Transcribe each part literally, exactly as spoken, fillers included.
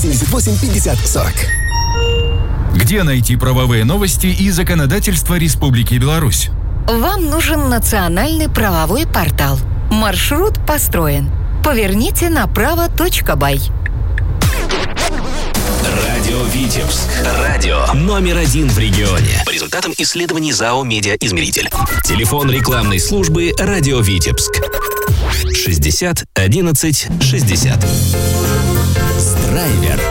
восемьдесят восемь пятьдесят сорок. Где найти правовые новости и законодательство Республики Беларусь? Вам нужен национальный правовой портал. Маршрут построен. Поверните направо точка бай. Радио Витебск. Радио номер один в регионе. По результатам исследований ЗАО «Медиаизмеритель». Телефон рекламной службы «Радио Витебск». шестьдесят одиннадцать шестьдесят. Драйвер.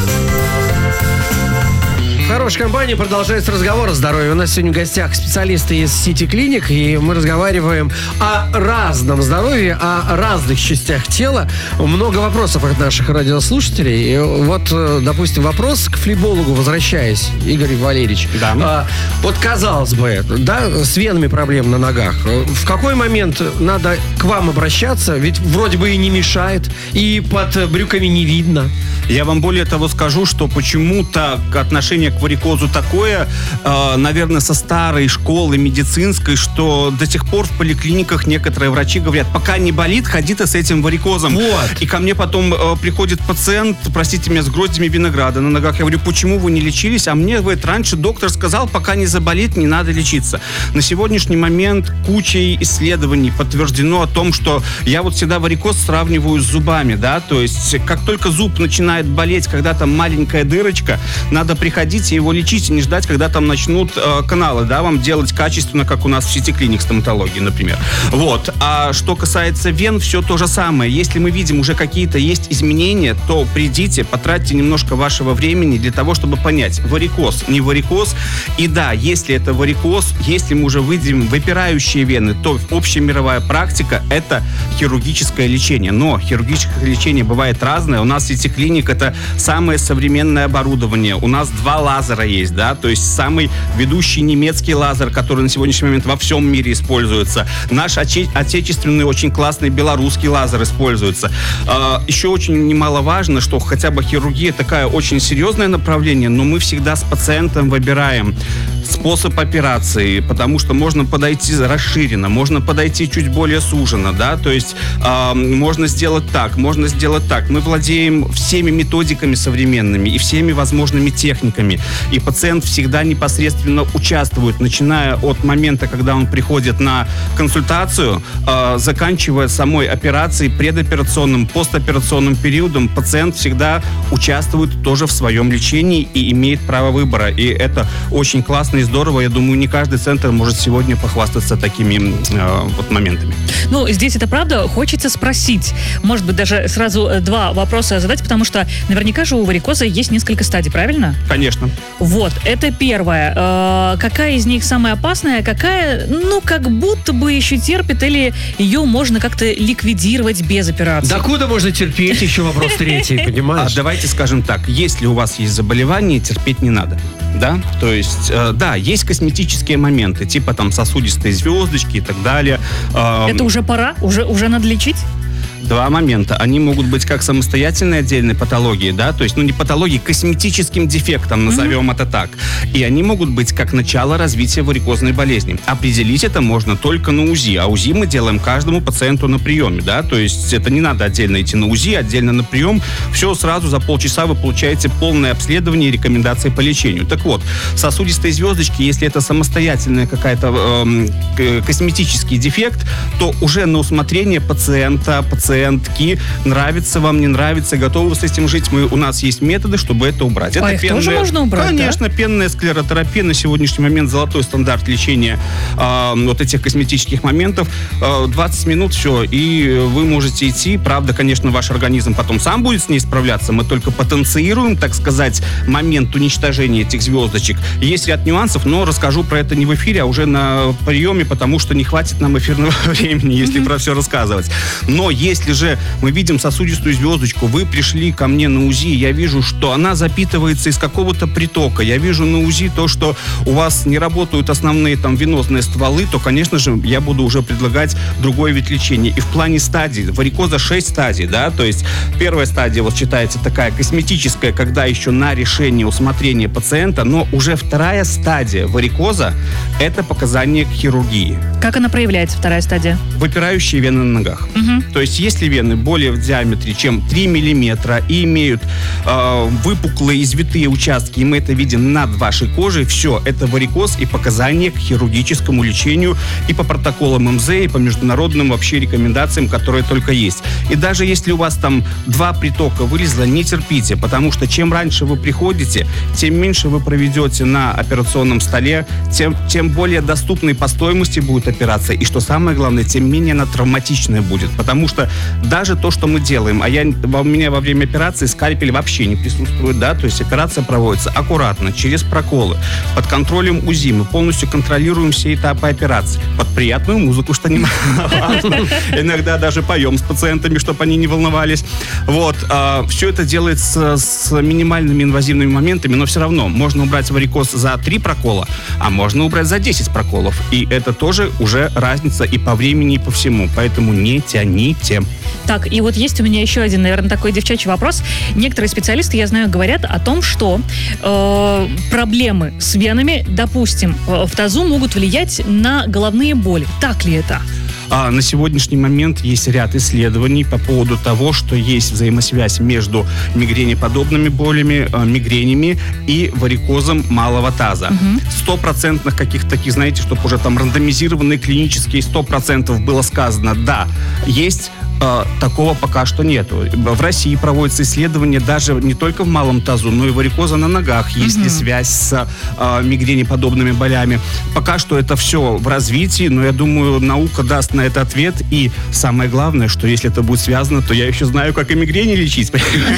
В хорошей компании продолжается разговор о здоровье. У нас сегодня в гостях специалисты из Сити Клиник, и мы разговариваем о разном здоровье, о разных частях тела. Много вопросов от наших радиослушателей. И вот, допустим, вопрос к флебологу, возвращаясь, Игорь Валерьевич. Да. А, вот, казалось бы, да, с венами проблем на ногах. В какой момент надо к вам обращаться? Ведь вроде бы и не мешает, и под брюками не видно. Я вам более того скажу, что почему-то отношение к варикозу такое, э, наверное, со старой школы медицинской, что до сих пор в поликлиниках некоторые врачи говорят, пока не болит, ходи ты с этим варикозом. Вот. И ко мне потом э, приходит пациент, простите меня, с гроздями винограда на ногах. Я говорю, почему вы не лечились? А мне, говорит, раньше доктор сказал, пока не заболит, не надо лечиться. На сегодняшний момент кучей исследований подтверждено о том, что я вот всегда варикоз сравниваю с зубами, да, то есть как только зуб начинает болеть, когда там маленькая дырочка, надо приходить и его лечить, и не ждать, когда там начнут э, каналы, да, вам делать качественно, как у нас в Сити Клиник стоматологии, например. Вот. А что касается вен, все то же самое. Если мы видим уже какие-то есть изменения, то придите, потратьте немножко вашего времени для того, чтобы понять, варикоз, не варикоз. И да, если это варикоз, если мы уже выйдем выпирающие вены, то общемировая практика – это хирургическое лечение. Но хирургическое лечение бывает разное. У нас в Сити Клиник это самое современное оборудование. У нас два лазера есть, да, то есть самый ведущий немецкий лазер, который на сегодняшний момент во всем мире используется. Наш отече- отечественный очень классный белорусский лазер используется. А, еще очень немаловажно, что хотя бы хирургия такая очень серьезное направление, но мы всегда с пациентом выбираем способ операции, потому что можно подойти расширенно, можно подойти чуть более суженно, да, то есть э, можно сделать так, можно сделать так. Мы владеем всеми методиками современными и всеми возможными техниками, и пациент всегда непосредственно участвует, начиная от момента, когда он приходит на консультацию, э, заканчивая самой операцией, предоперационным, постоперационным периодом, пациент всегда участвует тоже в своем лечении и имеет право выбора, и это очень классно и здорово. Я думаю, не каждый центр может сегодня похвастаться такими э, вот моментами. Ну, здесь это правда. Хочется спросить, может быть, даже сразу два вопроса задать, потому что наверняка же у варикоза есть несколько стадий, правильно? Конечно. Вот, это первое. Э, какая из них самая опасная, какая, ну, как будто бы еще терпит, или ее можно как-то ликвидировать без операции? Докуда можно терпеть? Еще вопрос третий, понимаешь? А давайте скажем так, если у вас есть заболевание, терпеть не надо. Да, то есть, э, да, есть косметические моменты, типа там сосудистые звездочки и так далее. Э, Это уже пора? Уже, уже надо лечить? Два момента. Они могут быть как самостоятельной отдельной патологией, да, то есть, ну, не патологией, косметическим дефектом, назовем mm-hmm. это так. И они могут быть как начало развития варикозной болезни. Определить это можно только на УЗИ, а УЗИ мы делаем каждому пациенту на приеме, да, то есть это не надо отдельно идти на УЗИ, отдельно на прием. Все сразу за полчаса вы получаете полное обследование и рекомендации по лечению. Так вот, сосудистые звездочки, если это самостоятельная какая-то э, косметический дефект, то уже на усмотрение пациента, пациента пациентки, нравится вам, не нравится, готовы вы с этим жить, мы, у нас есть методы, чтобы это убрать. Это а их пенная, тоже можно убрать, конечно, да? Пенная склеротерапия на сегодняшний момент золотой стандарт лечения э, вот этих косметических моментов. Э, двадцать минут, все, и вы можете идти. Правда, конечно, ваш организм потом сам будет с ней справляться. Мы только потенцируем, так сказать, момент уничтожения этих звездочек. Есть ряд нюансов, но расскажу про это не в эфире, а уже на приеме, потому что не хватит нам эфирного времени, если mm-hmm. про все рассказывать. Но если же мы видим сосудистую звездочку, вы пришли ко мне на УЗИ, я вижу, что она запитывается из какого-то притока, я вижу на УЗИ то, что у вас не работают основные там венозные стволы, то, конечно же, я буду уже предлагать другой вид лечения. И в плане стадий, варикоза шесть стадий, да, то есть первая стадия вот считается такая косметическая, когда еще на решение усмотрения пациента, но уже вторая стадия варикоза – это показание к хирургии. Как она проявляется, вторая стадия? Выпирающие вены на ногах. Угу. То есть Если вены более в диаметре, чем три миллиметра и имеют э, выпуклые извитые участки, и мы это видим над вашей кожей, все, это варикоз и показания к хирургическому лечению и по протоколам эм зэ, и по международным вообще рекомендациям, которые только есть. И даже если у вас там два притока вылезло, не терпите, потому что чем раньше вы приходите, тем меньше вы проведете на операционном столе, тем, тем более доступной по стоимости будет операция. И что самое главное, тем менее она травматичная будет. Потому что даже то, что мы делаем, а я, у меня во время операции скальпель вообще не присутствует, да, то есть операция проводится аккуратно, через проколы, под контролем УЗИ. Мы полностью контролируем все этапы операции. Под приятную музыку, что немаловажно. Иногда даже поем с пациентами, чтобы они не волновались. Вот. Все это делается с минимальными инвазивными моментами, но все равно можно убрать варикоз за три прокола, а можно убрать за десять проколов. И это тоже уже разница и по времени, и по всему. Поэтому не тяните. Так, и вот есть у меня еще один, наверное, такой девчачий вопрос. Некоторые специалисты, я знаю, говорят о том, что э, проблемы с венами, допустим, в тазу могут влиять на головные боли. Так ли это? А на сегодняшний момент есть ряд исследований по поводу того, что есть взаимосвязь между мигренеподобными болями, э, мигренями и варикозом малого таза. Стопроцентных каких-то таких, знаете, чтобы уже там рандомизированные клинические сто процентов было сказано, да, есть. Такого пока что нету. В России проводятся исследования даже не только в малом тазу, но и варикоза на ногах. Есть ли связь с э, мигренеподобными болями? Пока что это все в развитии, но я думаю, наука даст на это ответ. И самое главное, что если это будет связано, то я еще знаю, как и мигрени лечить.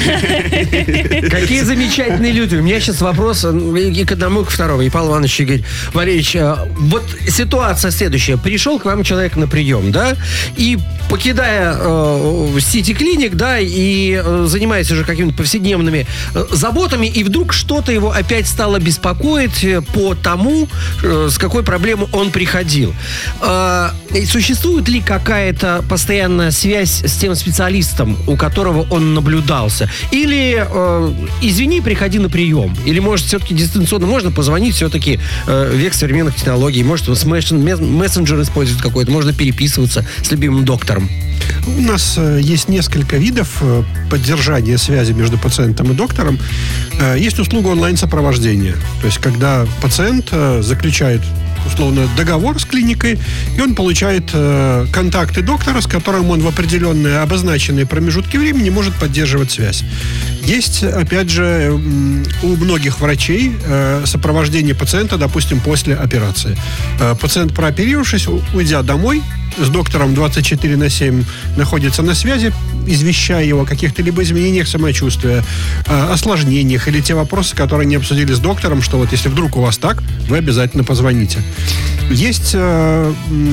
Какие замечательные люди. У меня сейчас вопрос и к одному, и к второму. И Павел Иванович Игорь Валерьевич, вот ситуация следующая. Пришел к вам человек на прием, да, и покидая Сити Клиник, да, и э, занимаясь уже какими-то повседневными э, заботами, и вдруг что-то его опять стало беспокоить э, по тому, э, с какой проблемой он приходил. Э, существует ли какая-то постоянная связь с тем специалистом, у которого он наблюдался? Или, э, извини, приходи на прием? Или, может, все-таки дистанционно можно позвонить, все-таки э, век современных технологий, может, мессенджер использовать какой-то, можно переписываться с любимым доктором? У нас э, есть несколько видов э, поддержания связи между пациентом и доктором. Э, есть услуга онлайн-сопровождения. То есть, когда пациент э, заключает, условно, договор с клиникой, и он получает э, контакты доктора, с которым он в определенные обозначенные промежутки времени может поддерживать связь. Есть, опять же, у многих врачей э, сопровождение пациента, допустим, после операции. Э, пациент, прооперировавшись, уйдя домой, с доктором двадцать четыре на семь находится на связи, извещая его о каких-то либо изменениях самочувствия, э, осложнениях или те вопросы, которые не обсудили с доктором, что вот если вдруг у вас так, вы обязательно позвоните. Есть э,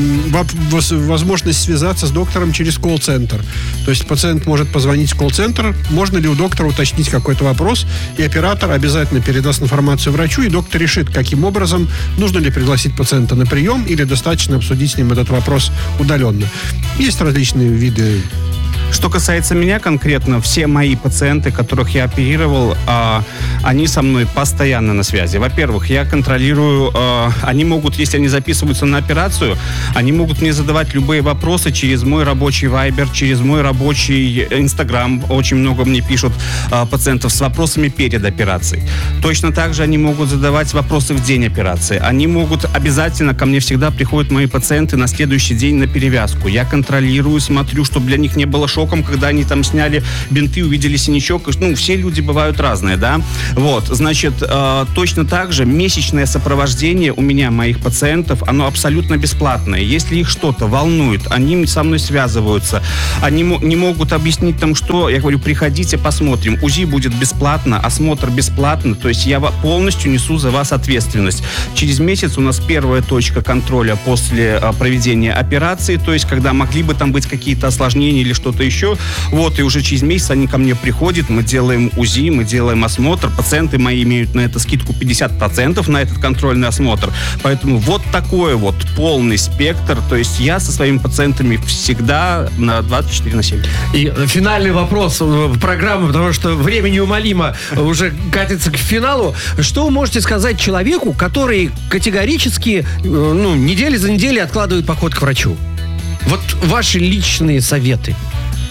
возможность связаться с доктором через колл-центр. То есть пациент может позвонить в колл-центр, можно ли у доктора уточнить какой-то вопрос, и оператор обязательно передаст информацию врачу, и доктор решит, каким образом, нужно ли пригласить пациента на прием, или достаточно обсудить с ним этот вопрос удаленно. Есть различные виды. Что касается меня конкретно, все мои пациенты, которых я оперировал, э, они со мной постоянно на связи. Во-первых, я контролирую, э, они могут, если они записываются на операцию, они могут мне задавать любые вопросы через мой рабочий Viber, через мой рабочий Instagram. Очень много мне пишут э, пациентов с вопросами перед операцией. Точно так же они могут задавать вопросы в день операции. Они могут обязательно, ко мне всегда приходят мои пациенты на следующий день на перевязку. Я контролирую, смотрю, чтобы для них не было шока, когда они там сняли бинты, увидели синячок. Ну, все люди бывают разные, да. Вот, значит, э, точно так же месячное сопровождение у меня, моих пациентов, оно абсолютно бесплатное. Если их что-то волнует, они со мной связываются, они м- не могут объяснить там, что, я говорю, приходите, посмотрим. УЗИ будет бесплатно, осмотр бесплатно, то есть я полностью несу за вас ответственность. Через месяц у нас первая точка контроля после э, проведения операции, то есть когда могли бы там быть какие-то осложнения или что-то еще. Вот, и уже через месяц они ко мне приходят, мы делаем УЗИ, мы делаем осмотр. Пациенты мои имеют на это скидку пятьдесят процентов на этот контрольный осмотр. Поэтому вот такой вот полный спектр. То есть я со своими пациентами всегда на двадцать четыре на семь. И финальный вопрос программы, потому что время неумолимо уже катится к финалу. Что вы можете сказать человеку, который категорически, ну, недели за неделей откладывает поход к врачу? Вот ваши личные советы.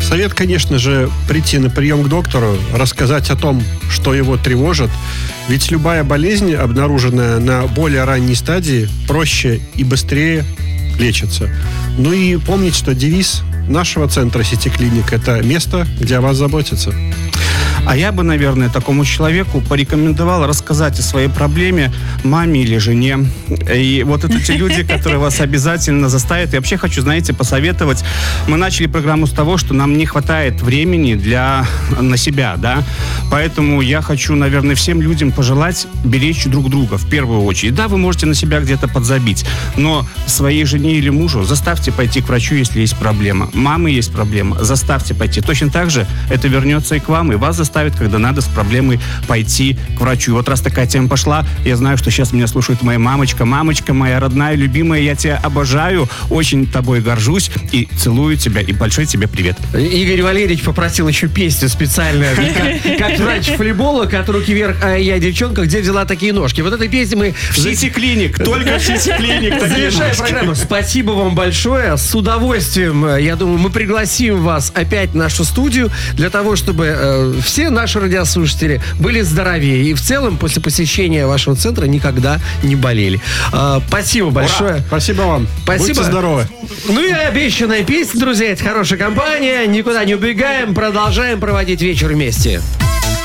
совет, конечно же, прийти на прием к доктору, рассказать о том, что его тревожит. Ведь любая болезнь, обнаруженная на более ранней стадии, проще и быстрее лечится. Ну и помнить, что девиз нашего центра сети клиник – это место, где о вас заботятся. А я бы, наверное, такому человеку порекомендовал рассказать о своей проблеме маме или жене. И вот это те люди, которые вас обязательно заставят. Я вообще хочу, знаете, посоветовать. Мы начали программу с того, что нам не хватает времени для, на себя, да. Поэтому я хочу, наверное, всем людям пожелать беречь друг друга в первую очередь. Да, вы можете на себя где-то подзабить, но своей жене или мужу заставьте пойти к врачу, если есть проблема. Мамы есть проблема, заставьте пойти. Точно так же это вернется и к вам, и вас заставит, когда надо с проблемой пойти к врачу. И вот раз такая тема пошла, я знаю, что сейчас меня слушает моя мамочка. Мамочка моя родная, любимая, я тебя обожаю, очень тобой горжусь и целую тебя, и большой тебе привет. Игорь Валерьевич попросил еще песню специальную, как, как врач-флеболог, от руки вверх, а я девчонка, где взяла такие ножки. Вот этой песни мы... В Сити Клиник, только в Сити Клиник. Завершаем программу. Спасибо вам большое. С удовольствием, я думаю, мы пригласим вас опять в нашу студию для того, чтобы э, все наши радиослушатели были здоровее и в целом после посещения вашего центра никогда не болели. Э, спасибо большое. Ура! Спасибо вам. Спасибо. Будьте здоровы. Ну и обещанная песня, друзья, это хорошая компания. Никуда не убегаем, продолжаем проводить вечер вместе.